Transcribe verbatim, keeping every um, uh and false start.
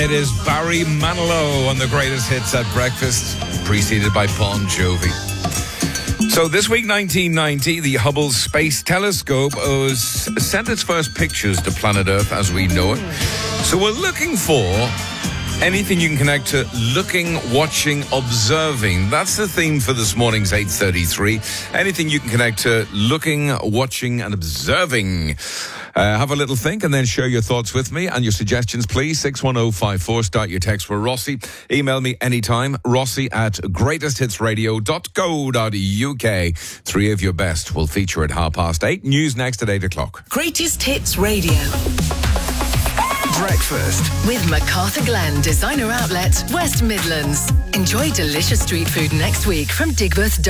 It is Barry Manilow on the greatest hits at breakfast, preceded by Bon Jovi. So this week, nineteen ninety, the Hubble Space Telescope was sent its first pictures to planet Earth as we know it. So we're looking for anything you can connect to looking, watching, observing. That's the theme for this morning's eight thirty-three. Anything you can connect to looking, watching, and observing. Uh, have a little think and then share your thoughts with me and your suggestions, please. six one oh five four. Start your text for Rossi. Email me anytime. Rossi at greatest hits radio dot co dot uk. Three of your best will feature at half past eight. News next at eight o'clock. Greatest Hits Radio. Breakfast With MacArthur Glen Designer Outlet, West Midlands. Enjoy delicious street food next week from Digbeth.